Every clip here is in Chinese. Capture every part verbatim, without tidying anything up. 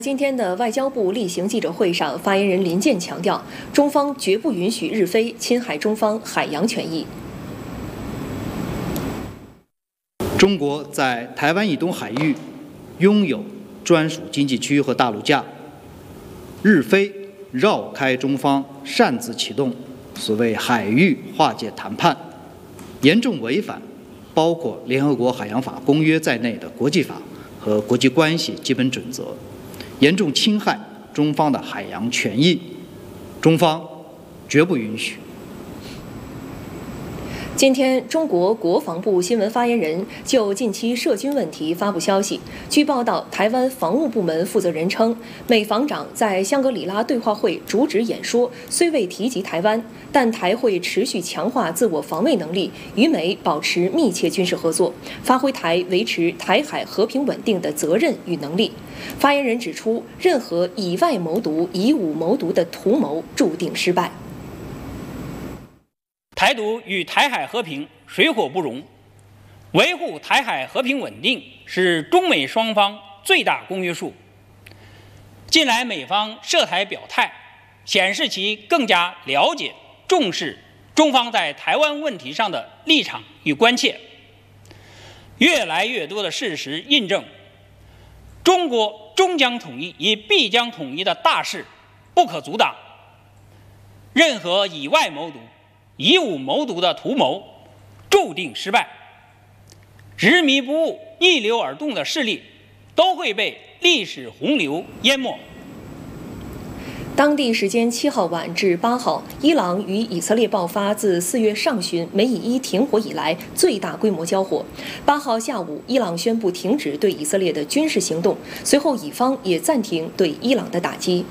今天的外交部例行记者会上，发言人林健强调，中方绝不允许日非侵害中方海洋权益。 中国在台湾以东海域拥有专属经济区和大陆架，日非绕开中方，擅自启动所谓海域划界谈判，严重违反包括联合国海洋法公约在内的国际法和国际关系基本准则，严重侵害中方的海洋权益，中方绝不允许。 今天，中国国防部新闻发言人就近期涉军问题发布消息。据报道，台湾防务部门负责人称，美防长在香格里拉对话会主旨演说虽未提及台湾，但台会持续强化自我防卫能力，与美保持密切军事合作，发挥台维持台海和平稳定的责任与能力。发言人指出，任何以外谋独、以武谋独的图谋注定失败。 台独与台海和平水火不容，维护台海和平稳定是中美双方最大公约数。近来美方涉台表态，显示其更加了解、重视中方在台湾问题上的立场与关切。越来越多的事实印证，中国终将统一也必将统一的大势不可阻挡。任何以外谋独、以武谋独的图谋注定失败，执迷不悟、逆流而动的势力都会被历史洪流淹没。 当地时间七号晚至八号，伊朗与以色列爆发自四月上旬美以伊停火以来最大规模交火。八号下午，伊朗宣布停止对以色列的军事行动，随后以方也暂停对伊朗的打击。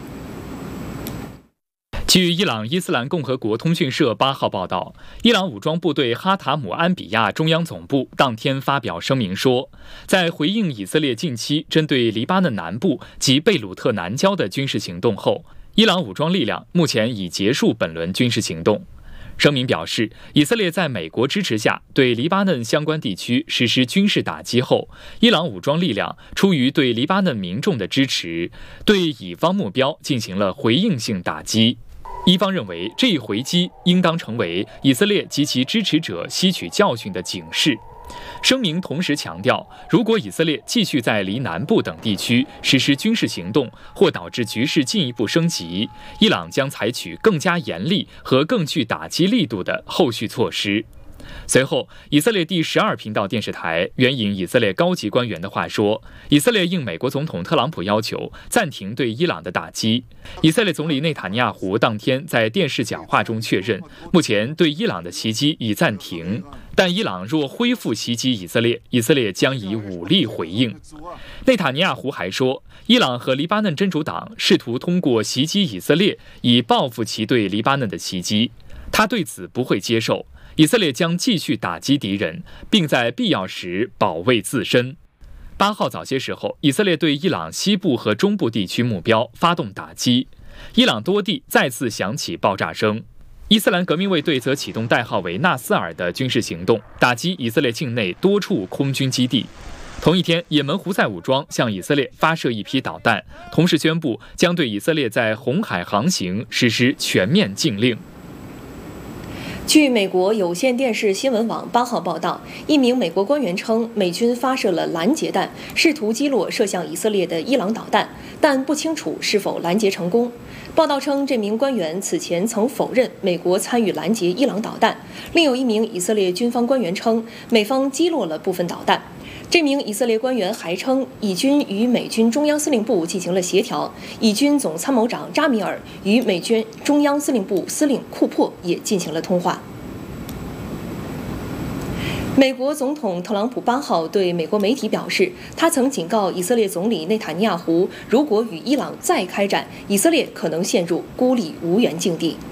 据伊朗伊斯兰共和国通讯社八号报道，伊朗武装部队哈塔姆安比亚中央总部当天发表声明说，在回应以色列近期针对黎巴嫩南部及贝鲁特南郊的军事行动后，伊朗武装力量目前已结束本轮军事行动。声明表示，以色列在美国支持下对黎巴嫩相关地区实施军事打击后，伊朗武装力量出于对黎巴嫩民众的支持，对以方目标进行了回应性打击。伊方认为，这一回击应当成为以色列及其支持者吸取教训的警示。声明同时强调，如果以色列继续在黎南部等地区实施军事行动，或导致局势进一步升级，伊朗将采取更加严厉和更具打击力度的后续措施。随后，以色列第十二频道电视台援引以色列高级官员的话说，以色列应美国总统特朗普要求暂停对伊朗的打击。以色列总理内塔尼亚胡当天在电视讲话中确认，目前对伊朗的袭击已暂停，但伊朗若恢复袭击以色列，以色列将以武力回应。内塔尼亚胡还说，伊朗和黎巴嫩真主党试图通过袭击以色列以报复其对黎巴嫩的袭击，他对此不会接受。以色列将继续打击敌人，并在必要时保卫自身。八号早些时候，以色列对伊朗西部和中部地区目标发动打击，伊朗多地再次响起爆炸声。伊斯兰革命卫队则启动代号为纳斯尔的军事行动，打击以色列境内多处空军基地。同一天，也门胡塞武装向以色列发射一批导弹，同时宣布将对以色列在红海航行实施全面禁令。 据美国有线电视新闻网八号报道，一名美国官员称，美军发射了拦截弹，试图击落射向以色列的伊朗导弹，但不清楚是否拦截成功。报道称，这名官员此前曾否认美国参与拦截伊朗导弹。另有一名以色列军方官员称，美方击落了部分导弹。这名以色列官员还称，以军与美军中央司令部进行了协调，以军总参谋长扎米尔与美军中央司令部司令库珀也进行了通话。美国总统特朗普八号对美国媒体表示，他曾警告以色列总理内塔尼亚胡，如果与伊朗再开战，以色列可能陷入孤立无援境地。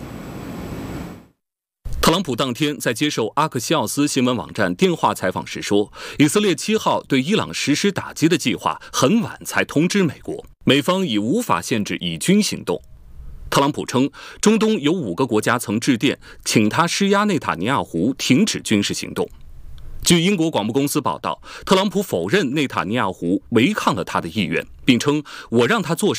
特朗普当天在接受阿克西奥斯新闻网站电话采访时说，以色列七号对伊朗实施打击的计划很晚才通知美国，美方已无法限制以军行动。特朗普称，中东有五个国家曾致电请他施压内塔尼亚胡停止军事行动。 据英国广播公司报道，特朗普否认内塔尼亚胡违抗了他的意愿，并称：“我让他做